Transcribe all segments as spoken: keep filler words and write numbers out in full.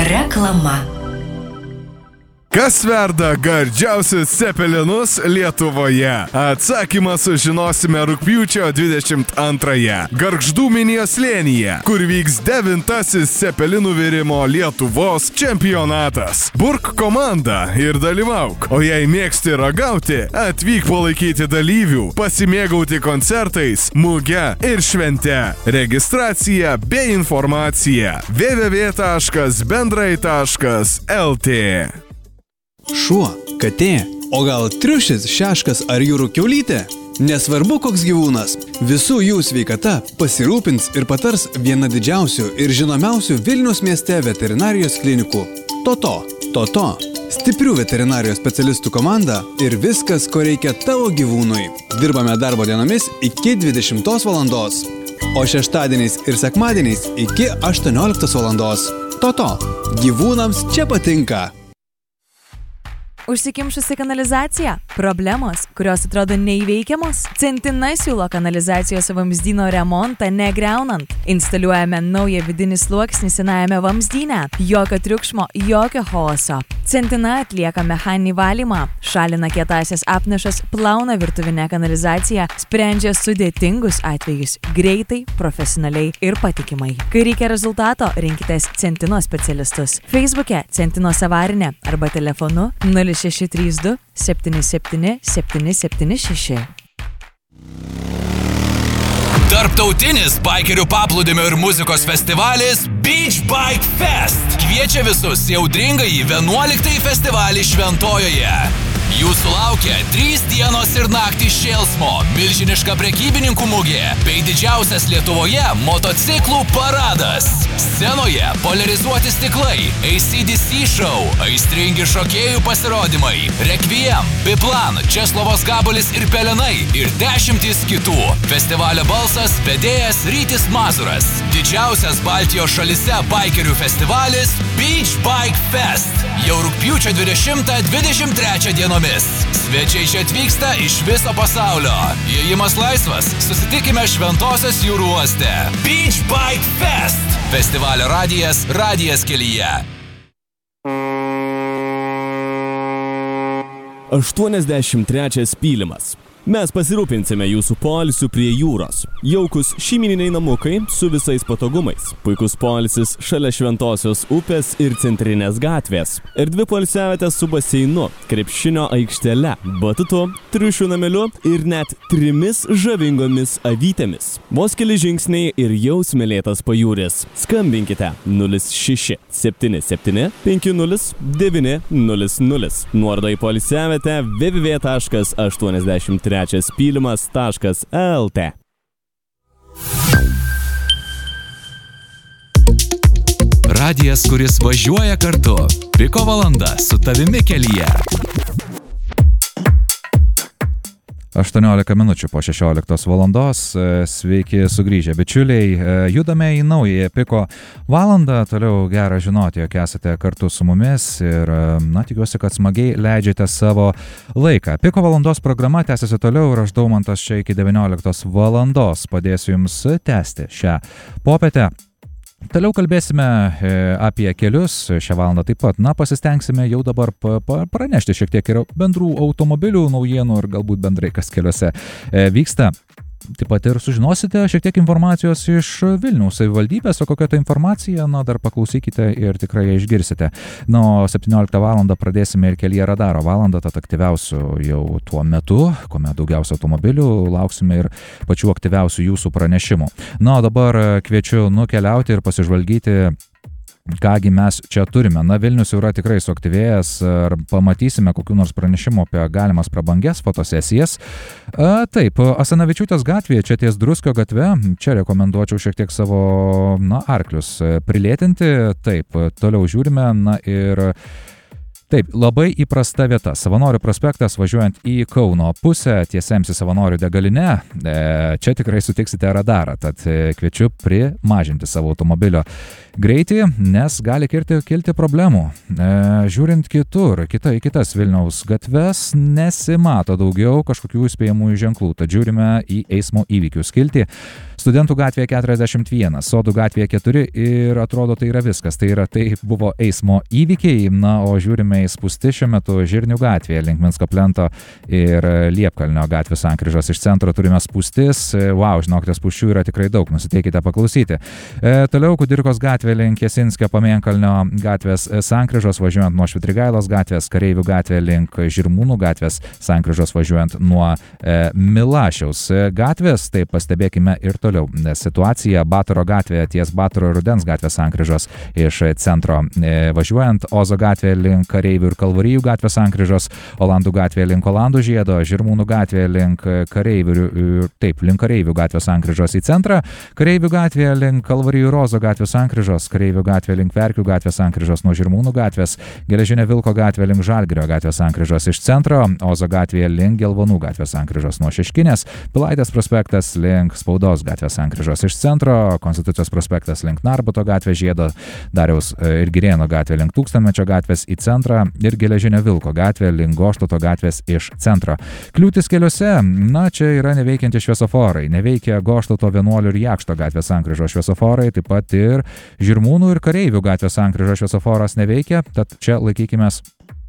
Reklama. Kas verda gardžiausius cepelinus Lietuvoje? Atsakymą sužinosime rugpjūčio dvidešimt antrąją Gargždų Minijos slėnyje, kur vyks devintasis cepelinų virimo Lietuvos čempionatas. Burk komandą ir dalyvauk. O jei mėgsti ragauti, atvyk palaikyti dalyvių, pasimėgauti koncertais, muge ir švente. Registracija bei informacija w w w taškas bendrai taškas l t. Šuo, katė, o gal triušis, šeškas ar jūrų kiaulytė? Nesvarbu koks gyvūnas, visų jų sveikata pasirūpins ir patars viena didžiausių ir žinomiausių Vilniaus mieste veterinarijos klinikų. Toto, Toto. Stiprių veterinarijos specialistų komanda ir viskas, ko reikia tavo gyvūnui. Dirbame darbo dienomis iki dvidešimtos valandos, o šeštadieniais ir sekmadieniais iki aštuonioliktos valandos. Toto. Gyvūnams čia patinka. Užsikimšusi kanalizacija? Problemos, kurios atrodo neįveikiamos? Centina siūlo kanalizacijos vamzdyno remontą negriaunant. Instaliuojame naują vidinį sluoksnį senajame vamzdyne. Jokio triukšmo, jokio chaoso. Centina atlieka mechaninį valymą, šalina kietąsias apnašas, plauna virtuvinę kanalizaciją, sprendžia sudėtingus atvejus greitai, profesionaliai ir patikimai. Kai reikia rezultato, rinkitės Centino specialistus. Facebook'e Centinos avarinė arba telefonu nulis šeši trys du septyni septyni septyni septyni šeši. Tarptautinis baikerių paplūdimio ir muzikos festivalis Beach Bike Fest kviečia visus į audringąjį vienuoliktąjį festivalį Šventojoje. Jūsų laukia trys dienos ir naktys šėlsmo, milžiniška prekybininkų mugė bei didžiausias Lietuvoje motociklų paradas. Scenoje poliarizuoti stiklai, A C D C show, aistringi šokėjų pasirodymai, Requiem, Biplan, Česlovos Gabalis ir Pelenai ir dešimtys kitų. Festivalio balsas vedėjas Rytis Mazuras. Didžiausias Baltijos šalyse baikerių festivalis Beach Bike Fest. Jau rugpjūčio dvidešimtą dvidešimt trečią dienomis. Svečiai čia atvyksta iš viso pasaulio. Įėjimas laisvas. Susitikime Šventosios jūrų uoste. Beach Bike Fest. Festivalio radijas Radijas kelyje. aštuoniasdešimt trečias pylimas. Mes pasirūpinsime jūsų poilsiu prie jūros. Jaukus šeimyniniai namukai su visais patogumais. Puikus poilsis šalia Šventosios upės ir centrinės gatvės. Erdvi poilsiavietės su baseinu, krepšinio aikštele, batutu, triušių nameliu ir net trimis žavingomis avytėmis. Vos keli žingsniai ir jau smėlėtas pajūris. Skambinkite nulis šeši septyni septyni penki nulis devyni nulis nulis. Nuoroda į poilsiavietę w w w taškas aštuoniasdešimt trečias pylimas taškas l t. Radijas, kuris važiuoja kartu. Piko valanda su tavimi kelyje. aštuoniolika minučių po šešioliktos valandos. Sveiki sugrįžę bičiuliai. Judame į naują Piko valandą. Toliau gera žinoti, jog esate kartu su mumis ir, na, tikiuosi, kad smagiai leidžiate savo laiką. Piko valandos programa tęsiasi toliau ir aš Daumantas čia iki devynioliktos valandos padėsiu jums tęsti šią popietę. Toliau kalbėsime apie kelius šią valandą taip pat. Na, pasistengsime jau dabar pranešti šiek tiek ir bendrų automobilių naujienų ir galbūt bendrai kas keliuose vyksta. Taip pat ir sužinosite šiek tiek informacijos iš Vilniaus savivaldybės, o kokia ta informacija, na, dar paklausykite ir tikrai ją išgirsite. Na, o septynioliktą valandą pradėsime ir kelyje radaro valandą, tad aktyviausių jau tuo metu, kuomet daugiausia automobilių, lauksime ir pačių aktyviausių jūsų pranešimų. Na, o dabar kviečiu nukeliauti ir pasižvalgyti, kągi mes čia turime. Na, Vilnius jau yra tikrai suaktyvėjęs, ar pamatysime kokių nors pranešimų apie galimas prabangias fotosesijas. A, taip, Asanavičiūtės gatvėje, čia ties Druskio gatve, čia rekomenduočiau šiek tiek savo, na, arklius prilėtinti. Taip, toliau žiūrime, na ir... Taip, labai įprasta vieta. Savanorių prospektas važiuojant į Kauno pusę, ties M C Savanorių degalinę. Čia tikrai sutiksite radarą, tad kviečiu primažinti savo automobilio greitį, nes gali kilti, kilti problemų. E, žiūrint kitur, kita, į kitas Vilniaus gatves nesimato daugiau kažkokių įspėjamųjų ženklų, tad žiūrime į eismo įvykių skiltį. Studentų gatvėje keturiasdešimt vienas, Sodų gatvėje keturi ir atrodo tai yra viskas. Tai yra, tai buvo eismo įvykiai, na, o žiūrime į spūsti šiuo metu Žirnių gatvėje, link Minsko plento ir Liepkalnio gatvės sankryžos. Iš centro turime spūstis. Wow, žinokite, spūsčių yra tikrai daug, nusiteikite paklausyti. E, toliau Kudirkos gatvė link Jasinskio Pamėnkalnio gatvės sankryžos, važiuojant nuo Švitrigailos gatvės, Kareivių gatvė link Žirmūnų gatvės sankryžos, važiuojant nuo e, Milašiaus gatvės. Tai pastebėkime ir toliau. Situacija Batoro gatvėje ties Batoro ir Rudens gatvės sankryžos iš centro e, važiuojant, Ozo gatvėje link Kareivių ir Kalvarijų gatvės sankryžos, Olandų gatvėje link Olandų žiedo, Žirmūnų gatvėje link Kareivių ir taip, link Kareivių gatvės sankryžos į centrą, Kareivių gatvėje link Kalvarijų ir Ozo gatvės sankryžos, Kareivių gatvėje link Verkių gatvės sankryžos nuo Žirmūnų gatvės, Geležinio Vilko gatvėje link Žalgirio gatvės sankryžos iš centro, Ozo gatvėje link Gelvonų gatvės sankryžos nuo Šeškinės, Pilaitės prospektas link Spaudos gatvės sankryžos iš centro, Konstitucijos prospektas link Narbuto gatvės žiedo, Dariaus ir Girėno gatvė link Tūkstantmečio gatvės į centrą ir Geležinio Vilko gatvė link Goštauto gatvės iš centro. Kliūtis keliuose, na, čia yra neveikianti šviesoforai, neveikia Goštauto, Vienuolių ir Jakšto gatvės sankryžos šviesoforai, taip pat ir Žirmūnų ir Kareivių gatvės sankryžos šviesoforas neveikia, tad čia laikykimės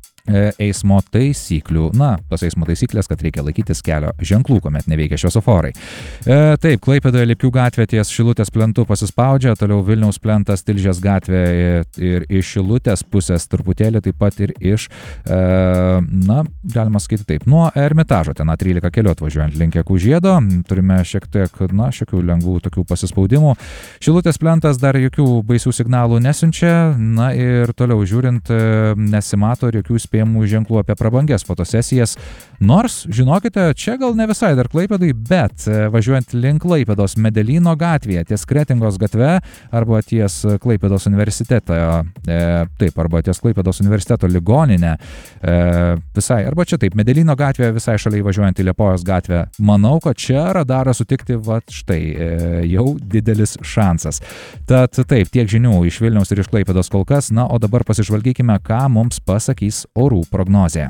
eismo taisyklių. Na, tos eismo taisyklės, kad reikia laikytis kelio ženklų, kuomet neveikia šviesoforai. E, taip, Klaipėdoje Lipių gatvė ties Šilutės plentu pasispaudžia, toliau Vilniaus plentas Tilžės gatvė ir iš Šilutės pusės truputėlį, taip pat ir iš, e, na, galima sakyti taip, nuo Ermitažo, ten A trylika keliu atvažiuojant link Jakų žiedo, turime šiek tiek, na, šiokių lengvų tokių pasispaudimų. Šilutės plentas dar jokių baisių signalų nesunčia, na ir toliau žiūrint, nesimato ir jokių spėjamų ženklų apie prabangias fotosesijas. Nors, žinokite, čia gal ne visai dar Klaipėdai, bet važiuojant link Klaipėdos Medelyno gatvėje, ties Kretingos gatve arba ties Klaipėdos universiteto, e, taip, arba ties Klaipėdos universiteto ligoninė, e, visai, arba čia taip, Medelyno gatvėje visai šalia įvažiuojant į Liepojos gatvę, manau, kad čia radarą sutikti, va štai, e, jau didelis šansas. Tad taip, tiek žinių iš Vilniaus ir iš Klaipėdos kol kas, na, o dabar pasižvalgykime, ką mums pasakys orų prognozė.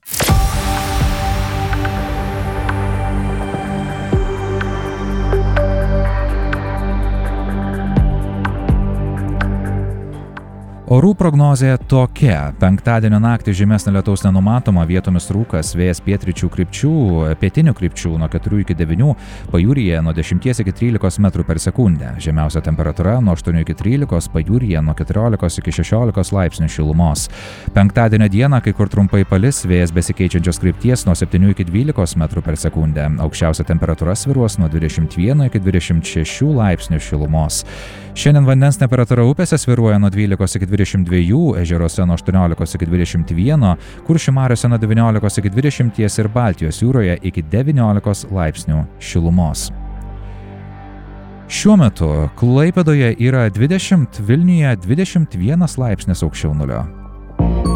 Orų prognozė tokia. Penktadienio naktį žymesnio lietaus nenumatoma, vietomis rūkas, vėjas pietryčių krypčių, pietinių krypčių nuo keturių iki devynių, pajūryje nuo dešimties iki trylikos metrų per sekundę. Žemiausia temperatūra nuo aštuonių iki trylikos, pajūryje nuo keturiolikos iki šešiolikos laipsnių šilumos. Penktadienio dieną kai kur trumpai palis, vėjas besikeičiančios krypties nuo septynių iki dvylikos metrų per sekundę. Aukščiausia temperatūra svyruos nuo dvidešimt vieno iki dvidešimt šešių laipsnių šilumos. Šiandien vandens temperatūra upėse svyruoja nuo dvylikos iki dvidešimt dviejų, ežeruose nuo aštuoniolikos iki dvidešimt vieno, Kuršių mariose nuo devyniolikos iki dvidešimties ir Baltijos jūroje iki devyniolikos laipsnių šilumos. Šiuo metu Klaipėdoje yra dvidešimt, Vilniuje dvidešimt vienas laipsnis aukščiau nulio.